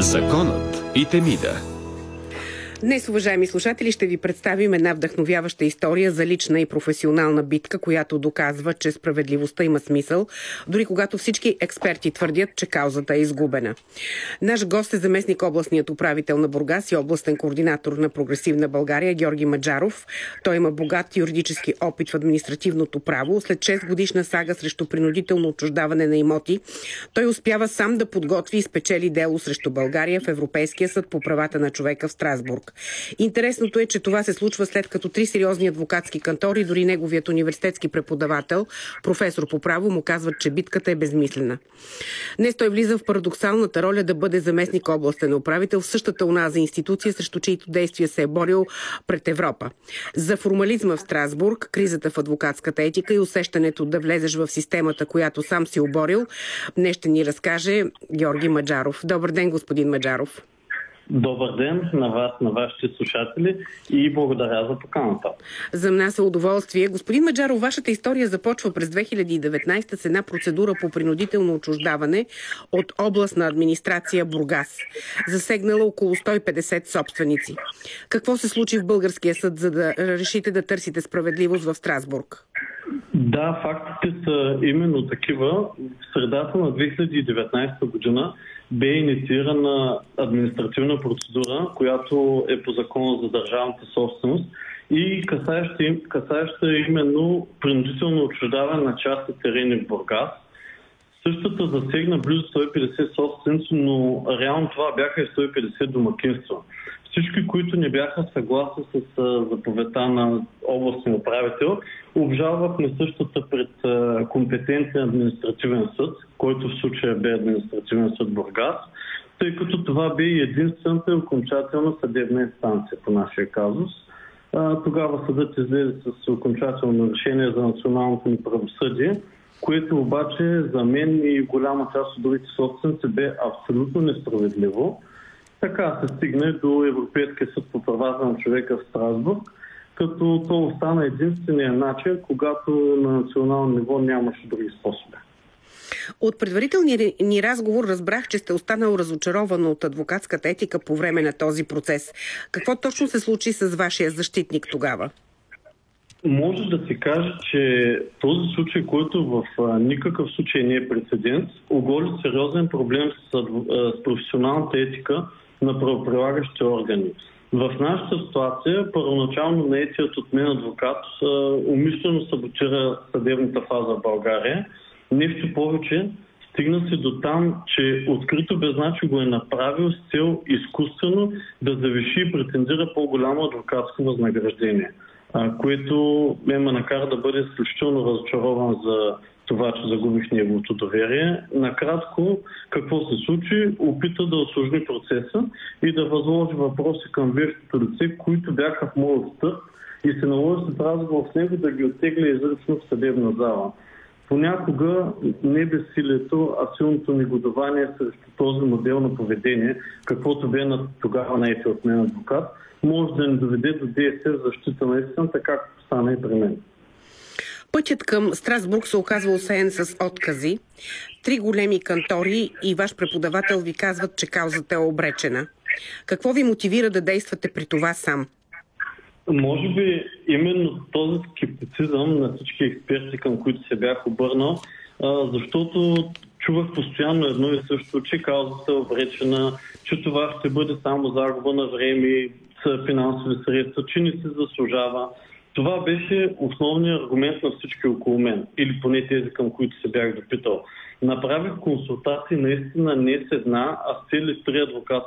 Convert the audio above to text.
Законът и Темида. Днес, уважаеми слушатели, ще ви представим една вдъхновяваща история за лична и професионална битка, която доказва, че справедливостта има смисъл, дори когато всички експерти твърдят, че каузата е изгубена. Наш гост е заместник областният управител на Бургас и областен координатор на Прогресивна България Георги Маджаров. Той има богат юридически опит в административното право. След 6 годишна сага срещу принудително отчуждаване на имоти, той успява сам да подготви и спечели дело срещу България в Европейския съд по правата на човека в Страсбург. Интересното е, че това се случва след като 3 сериозни адвокатски кантори, дори неговият университетски преподавател, професор по право, му казват, че битката е безмислена. Днес той влиза в парадоксалната роля да бъде заместник областен управител в същата онази институция, срещу чието действия се е борил пред Европа. За формализма в Страсбург, кризата в адвокатската етика и усещането да влезеш в системата, която сам си оборил, днес ще ни разкаже Георги Маджаров. Добър ден, господин Маджаров. Добър ден на вас, на вашите слушатели и благодаря за поканата. За нас е удоволствие. Господин Маджаров, вашата история започва през 2019 с една процедура по принудително отчуждаване от областна администрация Бургас, засегнала около 150 собственици. Какво се случи в българския съд, за да решите да търсите справедливост в Страсбург? Да, фактите са именно такива. В средата на 2019 година бе инициирана административна процедура, която е по закона за държавната собственост и касаеща именно принудително отчуждаване на частни терени в Бургас. Същата засегна близо 150 собственици, но реално това бяха и 150 домакинства. Всички, които не бяха съгласни с заповедта на областния управител, обжалвахме същата пред компетентен административен съд, който в случая бе административен съд Бургас, тъй като това бе единствената и окончателна съдебна инстанция по нашия казус. Тогава съдът излезе с окончателно решение за националното ни правосъдие, което обаче за мен и голяма част от другите собственици бе абсолютно несправедливо. Така се стигне до Европейския съд по правата на човека в Страсбург, като то остана единствения начин, когато на национално ниво нямаше други способи. От предварителния ни разговор разбрах, че сте останал разочарован от адвокатската етика по време на този процес. Какво точно се случи с вашия защитник тогава? Може да се каже, че този случай, който в никакъв случай не е прецедент, оголи сериозен проблем с професионалната етика на правоприлагащите органи. В нашата ситуация първоначално наетият от мен адвокат умишлено саботира съдебната фаза в България. Нещо повече, стигна се до там, че открито безначе го е направил с цел изкуствено да завиши и претендира по-голямо адвокатско възнаграждение, което ме накара да бъде изключително разочарован за това, че загубих неговото доверие. Накратко, какво се случи? Опита да усложни процеса и да възложи въпроси към вещото лице, които бяха в моят стъп и се наложи след разговор с него да ги оттегля изрично в съдебна зала. Понякога не безсилието, а силното негодование срещу този модел на поведение, каквото бе на тогава наети от мен адвокат, може да ни доведе до действие в защита на истината, както стана и при мен. Пътят към Страсбург се оказва осеян с откази. 3 големи кантори и ваш преподавател ви казват, че каузата е обречена. Какво ви мотивира да действате при това сам? Може би именно този скептицизъм на всички експерти, към които се бях обърнал, защото чувах постоянно едно и също, че каузата е обречена, че това ще бъде само загуба на време, финансови средства, че не се заслужава. Това беше основният аргумент на всички около мен, или поне тези, към които се бях допитал. Направих консултации наистина не с една, а с цели 3 адвоката